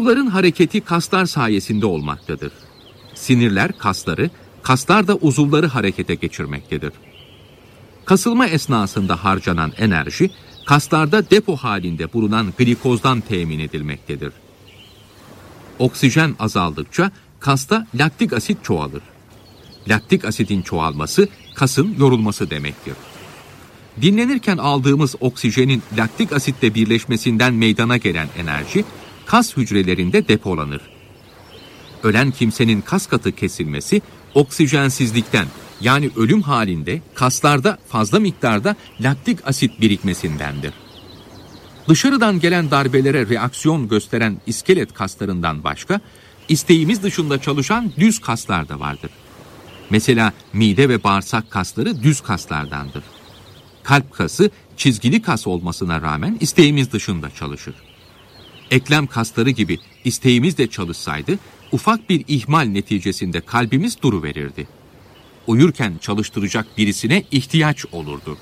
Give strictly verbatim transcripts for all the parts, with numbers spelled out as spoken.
Uzuvların hareketi kaslar sayesinde olmaktadır. Sinirler kasları, kaslar da uzuvları harekete geçirmektedir. Kasılma esnasında harcanan enerji, kaslarda depo halinde bulunan glikozdan temin edilmektedir. Oksijen azaldıkça kasta laktik asit çoğalır. Laktik asitin çoğalması, kasın yorulması demektir. Dinlenirken aldığımız oksijenin laktik asitle birleşmesinden meydana gelen enerji, kas hücrelerinde depolanır. Ölen kimsenin kas katı kesilmesi, oksijensizlikten yani ölüm halinde kaslarda fazla miktarda laktik asit birikmesindendir. Dışarıdan gelen darbelere reaksiyon gösteren iskelet kaslarından başka, isteğimiz dışında çalışan düz kaslar da vardır. Mesela mide ve bağırsak kasları düz kaslardandır. Kalp kası çizgili kas olmasına rağmen isteğimiz dışında çalışır. Eklem kasları gibi isteğimiz de çalışsaydı, ufak bir ihmal neticesinde kalbimiz duruverirdi. Uyurken çalıştıracak birisine ihtiyaç olurdu.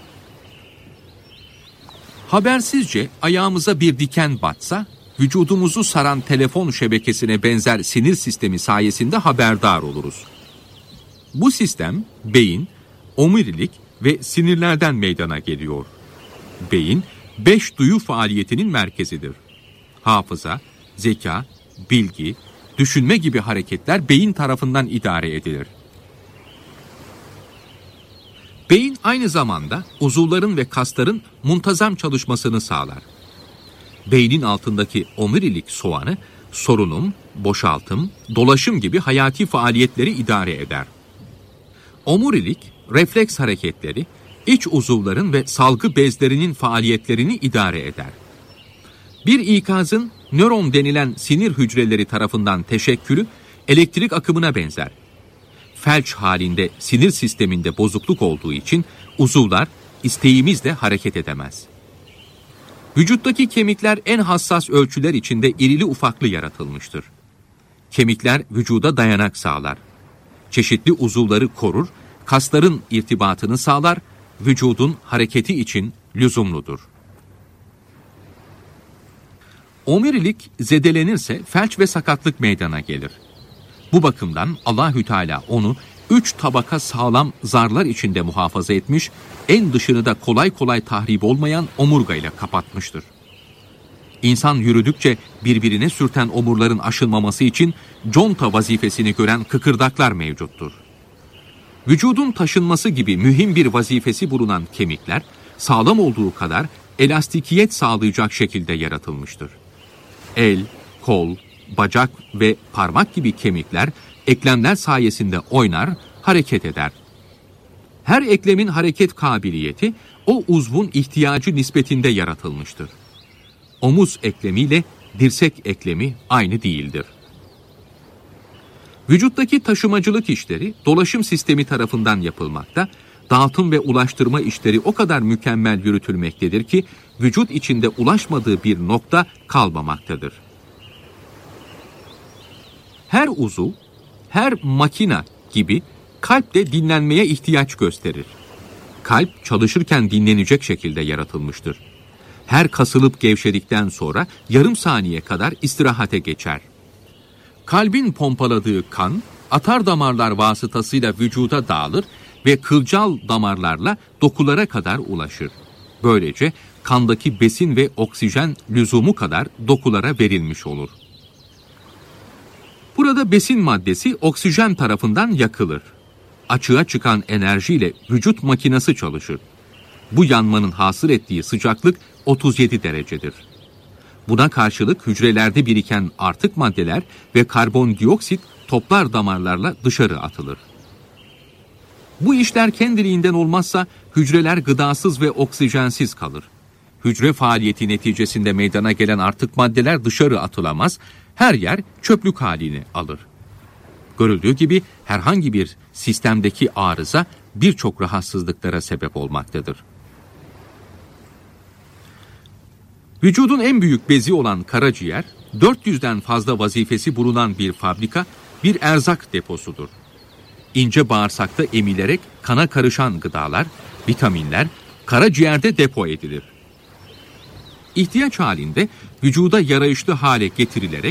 Habersizce ayağımıza bir diken batsa, vücudumuzu saran telefon şebekesine benzer sinir sistemi sayesinde haberdar oluruz. Bu sistem, beyin, omurilik ve sinirlerden meydana geliyor. Beyin, beş duyu faaliyetinin merkezidir. Hafıza, zeka, bilgi, düşünme gibi hareketler beyin tarafından idare edilir. Beyin aynı zamanda uzuvların ve kasların muntazam çalışmasını sağlar. Beynin altındaki omurilik soğanı, solunum, boşaltım, dolaşım gibi hayati faaliyetleri idare eder. Omurilik, refleks hareketleri, iç uzuvların ve salgı bezlerinin faaliyetlerini idare eder. Bir ikazın nöron denilen sinir hücreleri tarafından teşekkülü elektrik akımına benzer. Felç halinde sinir sisteminde bozukluk olduğu için uzuvlar isteğimizle hareket edemez. Vücuttaki kemikler en hassas ölçüler içinde irili ufaklı yaratılmıştır. Kemikler vücuda dayanak sağlar. Çeşitli uzuvları korur, kasların irtibatını sağlar, vücudun hareketi için lüzumludur. Omurilik zedelenirse felç ve sakatlık meydana gelir. Bu bakımdan Allahü Teala onu üç tabaka sağlam zarlar içinde muhafaza etmiş, en dışını da kolay kolay tahrip olmayan omurgayla kapatmıştır. İnsan yürüdükçe birbirine sürten omurların aşılmaması için conta vazifesini gören kıkırdaklar mevcuttur. Vücudun taşınması gibi mühim bir vazifesi bulunan kemikler, sağlam olduğu kadar elastikiyet sağlayacak şekilde yaratılmıştır. El, kol, bacak ve parmak gibi kemikler eklemler sayesinde oynar, hareket eder. Her eklemin hareket kabiliyeti o uzvun ihtiyacı nispetinde yaratılmıştır. Omuz eklemiyle dirsek eklemi aynı değildir. Vücuttaki taşımacılık işleri dolaşım sistemi tarafından yapılmakta, dağıtım ve ulaştırma işleri o kadar mükemmel yürütülmektedir ki vücut içinde ulaşmadığı bir nokta kalmamaktadır. Her uzuv, her makina gibi kalp de dinlenmeye ihtiyaç gösterir. Kalp çalışırken dinlenecek şekilde yaratılmıştır. Her kasılıp gevşedikten sonra yarım saniye kadar istirahate geçer. Kalbin pompaladığı kan, atar damarlar vasıtasıyla vücuda dağılır ve kılcal damarlarla dokulara kadar ulaşır. Böylece kandaki besin ve oksijen lüzumu kadar dokulara verilmiş olur. Burada besin maddesi oksijen tarafından yakılır. Açığa çıkan enerjiyle vücut makinesi çalışır. Bu yanmanın hasıl ettiği sıcaklık otuz yedi derecedir. Buna karşılık hücrelerde biriken artık maddeler ve karbondioksit toplar damarlarla dışarı atılır. Bu işler kendiliğinden olmazsa hücreler gıdasız ve oksijensiz kalır. Hücre faaliyeti neticesinde meydana gelen artık maddeler dışarı atılamaz, her yer çöplük halini alır. Görüldüğü gibi herhangi bir sistemdeki arıza birçok rahatsızlıklara sebep olmaktadır. Vücudun en büyük bezi olan karaciğer, dört yüzden fazla vazifesi bulunan bir fabrika, bir erzak deposudur. İnce bağırsakta emilerek kana karışan gıdalar, vitaminler karaciğerde depo edilir. İhtiyaç halinde vücuda yarayışlı hale getirilerek